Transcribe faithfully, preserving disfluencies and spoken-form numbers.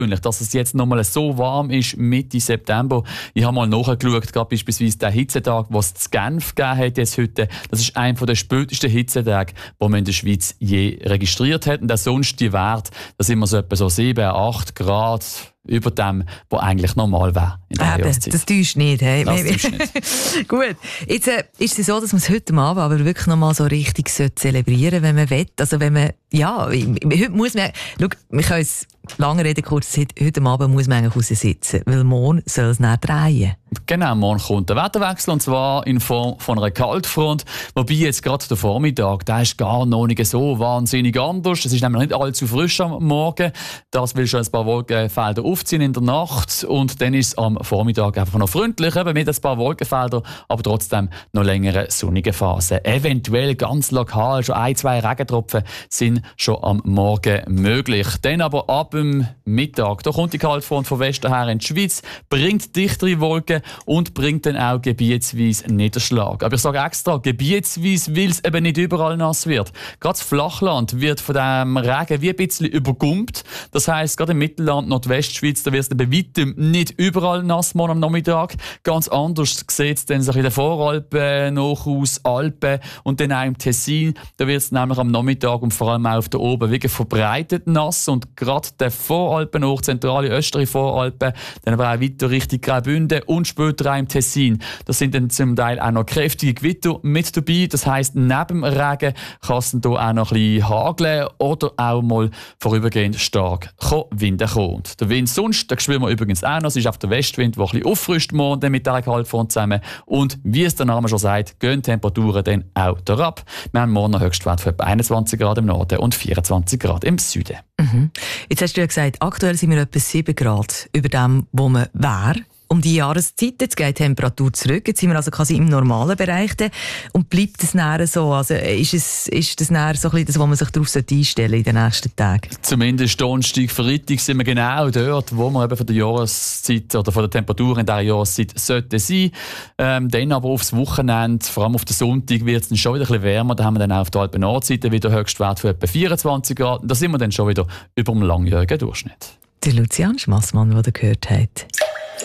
ungewöhnlich, dass es jetzt noch mal so warm ist, Mitte September. Ich habe mal nachgeschaut, gerade beispielsweise den Hitzetag, den es in Genf gegeben hat jetzt heute. Das ist einer der spätesten Hitzetage, die man in der Schweiz je registriert hat. Und auch sonst die Werte, da sind wir so etwa so sieben, acht Grad über dem, was eigentlich normal wäre in der Jahreszeit. Das täuscht nicht. Hey. Das täuscht nicht. Gut, jetzt äh, ist es so, dass man es heute Abend aber wirklich noch mal so richtig zelebrieren sollte, wenn man will. Also wenn man, ja, heute muss man, schau, wir können es lange reden, kurz, heute Abend muss man eigentlich raussitzen, weil morgen soll es nicht drehen. Genau, morgen kommt der Wetterwechsel, und zwar in Form von einer Kaltfront. Wobei jetzt gerade der Vormittag, der ist gar noch nicht so wahnsinnig anders. Es ist nämlich nicht allzu frisch am Morgen. Das will schon ein paar Wolkenfelder aufziehen in der Nacht. Und dann ist es am Vormittag einfach noch freundlich, eben mit ein paar Wolkenfeldern, aber trotzdem noch längere sonnige Phasen. Eventuell ganz lokal, schon ein, zwei Regentropfen sind schon am Morgen möglich. Dann aber ab dem Mittag, da kommt die Kaltfront von Westen her in die Schweiz, bringt dichtere Wolken und bringt dann auch gebietsweise Niederschlag. Aber ich sage extra gebietsweise, weil es eben nicht überall nass wird. Gerade das Flachland wird von dem Regen wie ein bisschen übergumpt. Das heisst, gerade im Mittelland, Nordwestschweiz, da wird es bei weitem nicht überall nass morgen am Nachmittag. Ganz anders sieht es dann so in den Voralpen, noch aus Alpen und dann auch im Tessin. Da wird es nämlich am Nachmittag und vor allem auch auf der Oben wirklich verbreitet nass. Und gerade der Voralpen, hoch zentrale östere Voralpen, dann aber auch weiter Richtung Graubünden und später auch im Tessin. Da sind dann zum Teil auch noch kräftige Gewitter mit dabei. Das heisst, neben dem Regen kann es dann hier auch noch ein bisschen hageln oder auch mal vorübergehend stark Wind kommen. Der Wind sonst, den spüren wir übrigens auch noch. Es ist auf der Westwind, der ein bisschen auffrischt morgen mit dieser Kaltfront zusammen. Und wie es der Name schon sagt, gehen die Temperaturen dann auch herab. Wir haben morgen einen Höchstwert von etwa einundzwanzig Grad im Norden und vierundzwanzig Grad im Süden. Mhm. Jetzt hast du ja gesagt, aktuell sind wir etwa sieben Grad über dem, wo man wäre. Um die Jahreszeit, jetzt geht die Temperatur zurück, jetzt sind wir also quasi im normalen Bereich. Und bleibt es näher so? Also ist, es, ist das näher so ein bisschen das, wo man sich darauf einstellen in den nächsten Tagen? Zumindest Donnerstag, Freitag sind wir genau dort, wo wir eben von der Jahreszeit oder von der Temperatur in dieser Jahreszeit sollten sein. Ähm, dann aber aufs Wochenende, vor allem auf den Sonntag, wird es dann schon wieder ein bisschen wärmer. Da haben wir dann auch auf der Alpen-Nordseite wieder Höchstwert von etwa vierundzwanzig Grad. Da sind wir dann schon wieder über dem langjährigen Durchschnitt. Der Lucian Schmassmann, den ihr gehört habt.